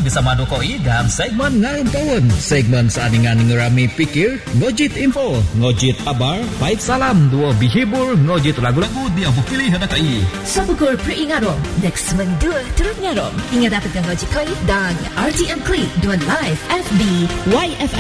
bersama Dokoi dalam segmen Ngarang Kawan. Segmen saningan ngerami pikir, ngojit info, ngojit kabar, baik salam, dua bihibur, ngojit lagu-lagu dia pilih hadakai. Sabukur peringatong, next mendua turut ngarong. Ingat dapatkan ngojit koi dan RTM Click 2 Live FB YFM.